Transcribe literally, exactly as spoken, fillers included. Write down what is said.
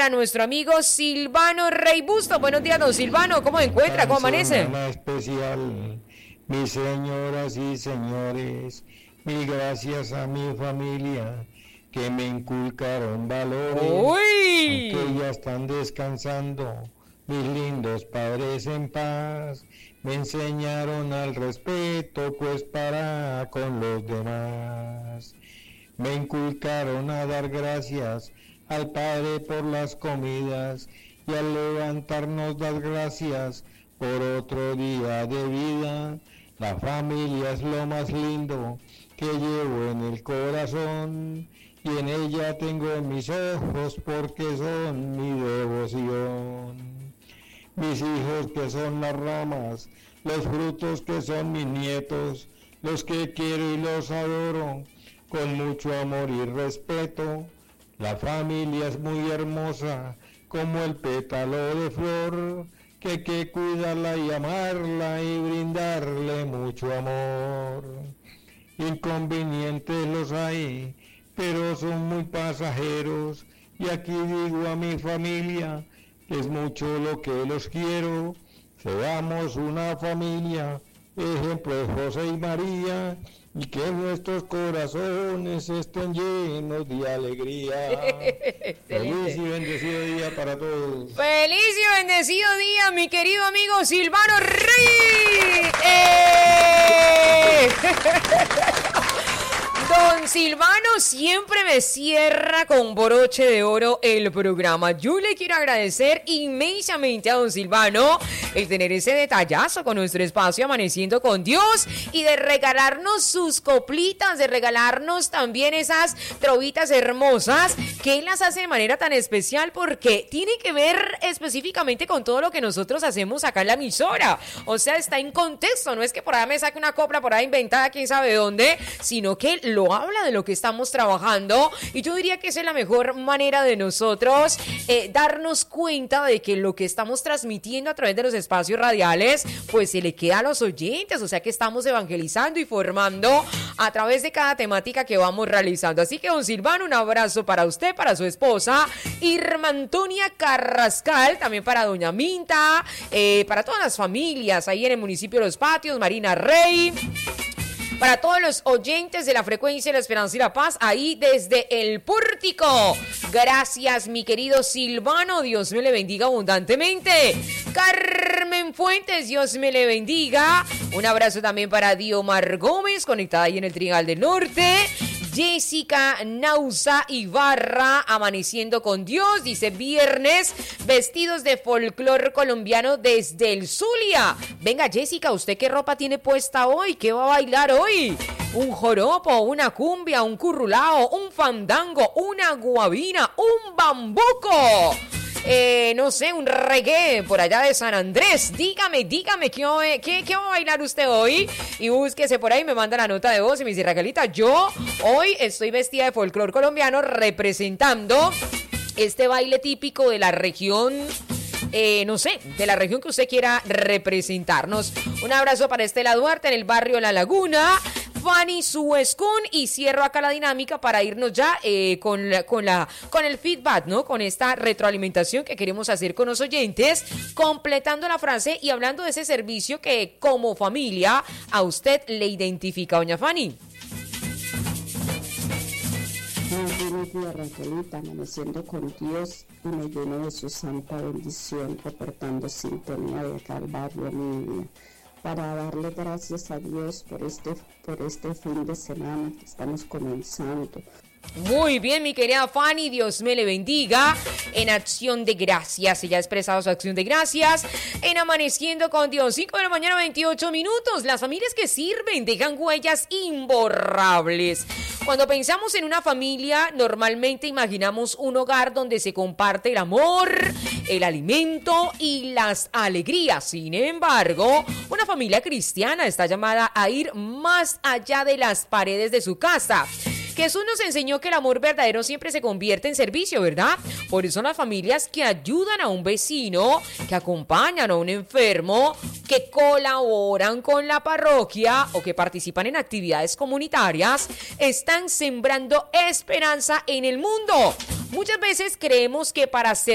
para nuestro amigo Silvano Rey Busto. Buenos días, don Silvano, ¿cómo se encuentra? ¿Cómo amanece? Especial, mis señoras y señores, mil gracias a mi familia que me inculcaron valores. ¡Uy! Aunque ya están descansando, mis lindos padres en paz, me enseñaron al respeto, pues para con los demás. Me inculcaron a dar gracias al Padre por las comidas y al levantarnos dar gracias por otro día de vida. La familia es lo más lindo que llevo en el corazón y en ella tengo mis ojos porque son mi devoción. Mis hijos que son las ramas, los frutos que son mis nietos, los que quiero y los adoro con mucho amor y respeto. La familia es muy hermosa como el pétalo de flor, que hay que cuidarla y amarla y brindarle mucho amor. Inconvenientes los hay, pero son muy pasajeros, y aquí digo a mi familia que es mucho lo que los quiero. Seamos una familia, ejemplo de José y María, y que nuestros corazones estén llenos de alegría. Feliz y bendecido día para todos. Feliz y bendecido día, mi querido amigo Silvano Rey. ¡Eh! Don Silvano siempre me cierra con broche de oro el programa. Yo le quiero agradecer inmensamente a don Silvano el tener ese detallazo con nuestro espacio Amaneciendo con Dios y de regalarnos sus coplitas, de regalarnos también esas trovitas hermosas que él las hace de manera tan especial porque tiene que ver específicamente con todo lo que nosotros hacemos acá en la emisora. O sea, está en contexto, no es que por ahí me saque una copla por ahí inventada quién sabe dónde, sino que lo habla de lo que estamos trabajando y yo diría que esa es la mejor manera de nosotros eh, darnos cuenta de que lo que estamos transmitiendo a través de los espacios radiales pues se le queda a los oyentes, o sea que estamos evangelizando y formando a través de cada temática que vamos realizando. Así que don Silvano, un abrazo para usted, para su esposa Irma Antonia Carrascal, también para doña Minta, eh, para todas las familias ahí en el municipio de Los Patios, Marina Rey, para todos los oyentes de la frecuencia de la Esperanza y la Paz, ahí desde el Pórtico. Gracias, mi querido Silvano. Dios me le bendiga abundantemente. Carmen Fuentes, Dios me le bendiga. Un abrazo también para Diomar Gómez, conectada ahí en el Trigal del Norte. Jessica Nauza Ibarra, amaneciendo con Dios, dice viernes, vestidos de folclor colombiano desde el Zulia. Venga, Jessica, ¿usted qué ropa tiene puesta hoy? ¿Qué va a bailar hoy? ¿Un joropo, una cumbia, un currulao, un fandango, una guabina, un bambuco? Eh, no sé, un reggae por allá de San Andrés. Dígame, dígame, ¿qué, qué, qué va a bailar usted hoy? Y búsquese por ahí, me manda la nota de voz y me dice, Raquelita, yo hoy estoy vestida de folclor colombiano representando este baile típico de la región, eh, no sé, de la región que usted quiera representarnos. Un abrazo para Estela Duarte en el barrio La Laguna. Fanny Suescún, y cierro acá la dinámica para irnos ya eh, con, la, con, la, con el feedback, ¿no? Con esta retroalimentación que queremos hacer con los oyentes, completando la frase y hablando de ese servicio que como familia a usted le identifica, doña Fanny. Muy buenos días, Raquelita, amaneciendo con Dios y me lleno de su santa bendición, reportando sintonía de acá al barrio Niña, para darle gracias a Dios por este, por este fin de semana que estamos comenzando. Muy bien, mi querida Fanny, Dios me le bendiga. En acción de gracias, ella ha expresado su acción de gracias en Amaneciendo con Dios. Cinco de la mañana, veintiocho minutos. Las familias que sirven dejan huellas imborrables. Cuando pensamos en una familia, normalmente imaginamos un hogar donde se comparte el amor, el alimento y las alegrías. Sin embargo, una familia cristiana está llamada a ir más allá de las paredes de su casa. Jesús nos enseñó que el amor verdadero siempre se convierte en servicio, ¿verdad? Por eso son las familias que ayudan a un vecino, que acompañan a un enfermo, que colaboran con la parroquia o que participan en actividades comunitarias, están sembrando esperanza en el mundo. Muchas veces creemos que para ser